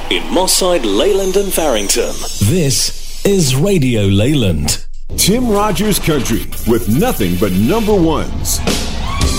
in Moss Side, Leyland and Farrington. This is Radio Leyland. Tim Rogers Country with nothing but number ones.